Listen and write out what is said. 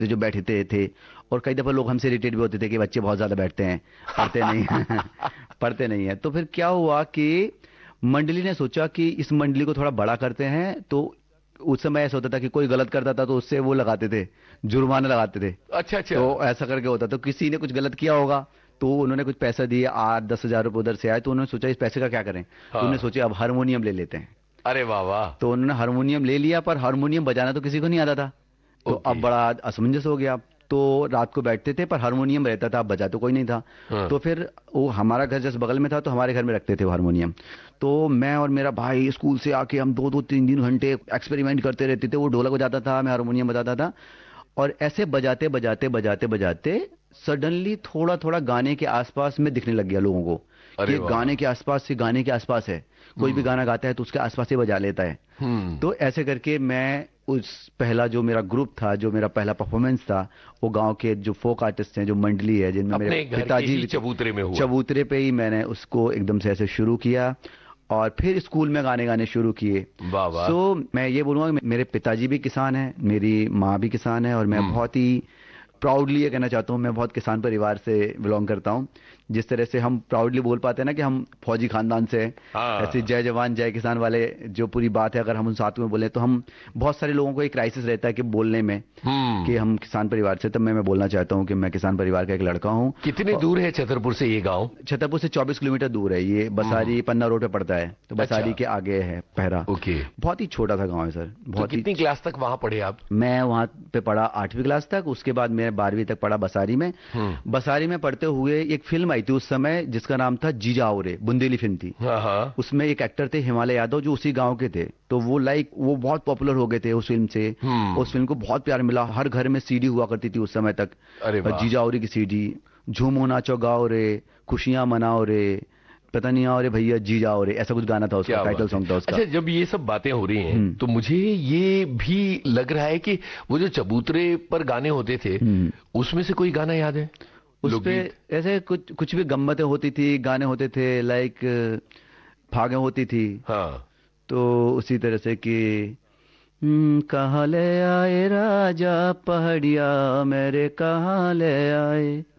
जो बैठते थे। और कई दफा लोग हमसे इरिटेट भी होते थे कि बच्चे बहुत ज्यादा बैठते हैं, पढ़ते नहीं हैं। पढ़ते नहीं है। तो फिर क्या हुआ कि मंडली ने सोचा कि इस मंडली को थोड़ा बड़ा करते हैं। तो उस समय ऐसा होता था कि कोई गलत करता था तो उससे वो लगाते थे, जुर्माना लगाते थे। अच्छा अच्छा। तो ऐसा करके होता तो किसी ने कुछ गलत किया होगा, तो उन्होंने कुछ पैसा दिए, 8-10 हज़ार रुपये उधर से आए, तो उन्होंने सोचा इस पैसे का क्या करें। तो उन्होंने हाँ। सोचा अब हारमोनियम ले लेते हैं। अरे वाह वाह। तो उन्होंने हारमोनियम ले लिया, पर हारमोनियम बजाना तो किसी को नहीं आता था। तो ओके। अब बड़ा असमंजस हो गया। तो रात को बैठते थे पर हारमोनियम रहता था, अब बजा तो कोई नहीं था। हाँ। तो फिर वो हमारा घर जैसे बगल में था, तो हमारे घर में रखते थे वो हारमोनियम। तो मैं और मेरा भाई स्कूल से आके हम 2-2 3-3 घंटे एक्सपेरिमेंट करते रहते थे। वो ढोलक बजाता था, मैं हारमोनियम बजाता था। और ऐसे बजाते बजाते बजाते बजाते सडनली थोड़ा थोड़ा गाने के आसपास में दिखने लग गया लोगों को, कि अरे ये वाह। गाने के आसपास से, गाने के आसपास है। कोई भी हम्म। गाना गाता है तो उसके आसपास से बजा लेता है। हम्म। तो ऐसे करके मैं उस पहला जो मेरा ग्रुप था, जो मेरा पहला परफॉर्मेंस था, वो गांव के जो फोक आर्टिस्ट हैं, जो मंडली है, जिनमें मेरे अपने घर के पिताजी ही भी थे, चबूतरे में हुआ। चबूतरे पे ही मैंने उसको एकदम से ऐसे शुरू किया। और फिर स्कूल में गाने गाने शुरू किए। वाह वाह। सो मैं ये बोलूँगा कि मेरे पिताजी भी किसान हैं, मेरी माँ भी किसान है, और मैं हम्म। बहुत ही प्राउडली ये कहना चाहता हूँ, मैं बहुत किसान परिवार से बिलोंग करता हूँ। जिस तरह से हम प्राउडली बोल पाते हैं ना कि हम फौजी खानदान से हैं, ऐसे हाँ। जय जवान जय किसान वाले जो पूरी बात है, अगर हम उन साथ में बोले तो हम, बहुत सारे लोगों को एक क्राइसिस रहता है कि बोलने में कि हम्म। हम किसान परिवार से। तब मैं बोलना चाहता हूँ कि मैं किसान परिवार का एक लड़का हूँ। कितने और दूर है छतरपुर से ये गांव? छतरपुर से 24 किलोमीटर दूर है ये, हम्म। बसारी पन्ना रोड पे पड़ता है, तो अच्छा। बसारी के आगे है पहरा। ओके। बहुत ही छोटा सा गांव है सर, तो बहुत ही। कितनी क्लास तक वहां पढ़े आप? मैं वहाँ पे पढ़ा 8वीं क्लास तक, उसके बाद मैं 12वीं तक पढ़ा बसारी में। हम्म। बसारी में पढ़ते हुए एक फिल्म आई थी उस समय जिसका नाम था जीजा औरे, बुंदेली फिल्म थी। हाँ हाँ। उसमें एक एक्टर थे हिमालय यादव, जो उसी गांव के थे। तो वो वो बहुत पॉपुलर हो गए थे उस फिल्म से। उस फिल्म को बहुत प्यार मिला, हर घर में सीडी हुआ करती थी उस समय तक, अरे वाह। जीजा औरे की सीडी। झूमो नाचो गाओ रे, खुशियां मनाओ रे, पता नहीं आओ रे भैया जी जाओ रे, ऐसा कुछ गाना था उसका, क्या टाइटल बात है। सॉन्ग था उसका। अच्छा, जब ये सब बातें हो रही हैं हम्म। तो मुझे ये भी लग रहा है कि वो जो चबूतरे पर गाने होते थे, हम्म। उसमें से कोई गाना याद है? उस पे लोकगीत। ऐसे कुछ कुछ भी गम्मतें होती थी, गाने होते थे, लाइक भागें होती थी। हाँ। तो उसी तरह से कि कहाँ ले आए राजा पहाड़िया मेरे, कहाँ ले आए,